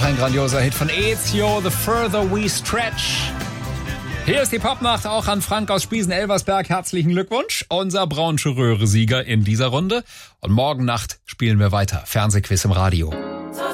ein grandioser Hit von Ezio, The Further We Stretch. Hier ist die Popnacht auch an Frank aus Spiesen-Elversberg. Herzlichen Glückwunsch. Unser Braunsche Röhre-Sieger in dieser Runde. Und morgen Nacht spielen wir weiter. Fernsehquiz im Radio.